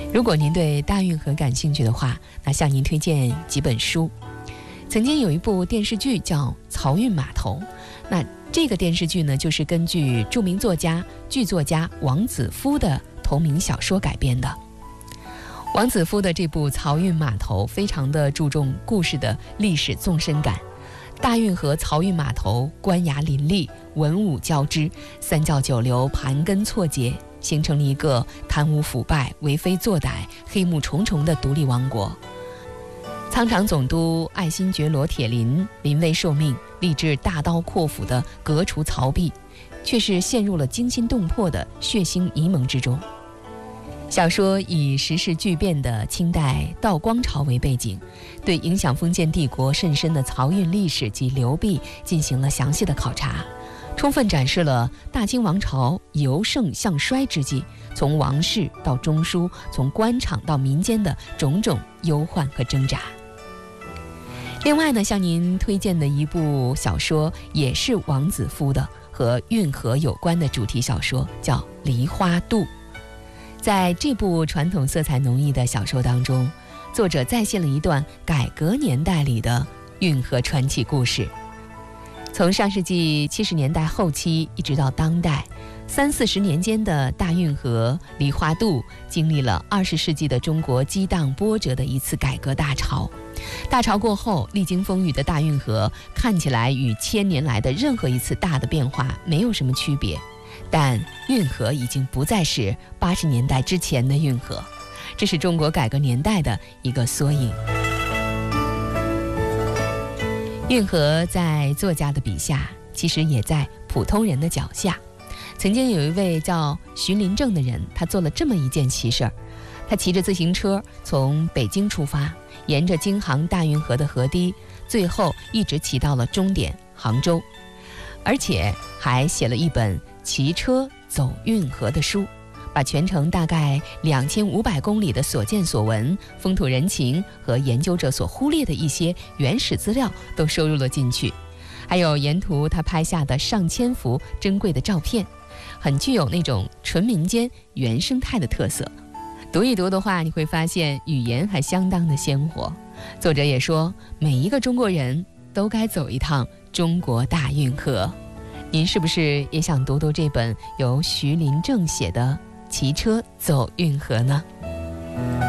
如果您对大运河感兴趣的话，那向您推荐几本书。曾经有一部电视剧叫《漕运码头》，那这个电视剧呢，就是根据著名作家、剧作家王子夫的同名小说改编的。王子夫的这部《漕运码头》非常的注重故事的历史纵深感。大运河漕运码头官衙林立，文武交织，三教九流盘根错节，形成了一个贪污腐败、为非作歹、黑幕重重的独立王国。仓场总督爱新觉罗铁林临危受命，立志大刀阔斧地革除漕弊，却是陷入了惊心动魄的血腥沂蒙之中。小说以时势巨变的清代道光朝为背景，对影响封建帝国甚深的漕运历史及流弊进行了详细的考察，充分展示了大清王朝由盛向衰之际，从王室到中枢，从官场到民间的种种忧患和挣扎。另外呢，向您推荐的一部小说也是王子夫的，和运河有关的主题小说，叫《梨花渡》。在这部传统色彩浓郁的小说当中，作者再现了一段改革年代里的运河传奇故事。从上世纪70年代后期一直到当代，30-40年间的大运河梨花渡经历了20世纪的中国激荡波折的一次改革大潮。大潮过后，历经风雨的大运河看起来与1000年来的任何一次大的变化没有什么区别，但运河已经不再是80年代之前的运河，这是中国改革年代的一个缩影。运河在作家的笔下，其实也在普通人的脚下。曾经有一位叫徐林正的人，他做了这么一件奇事儿。他骑着自行车从北京出发，沿着京杭大运河的河堤，最后一直骑到了终点杭州，而且还写了一本骑车走运河的书，把全程大概2500公里的所见所闻、风土人情和研究者所忽略的一些原始资料都收入了进去，还有沿途他拍下的上千幅珍贵的照片，很具有那种纯民间原生态的特色。读一读的话，你会发现语言还相当的鲜活。作者也说，每一个中国人都该走一趟中国大运河。您是不是也想读读这本由徐林正写的《骑车走运河》呢？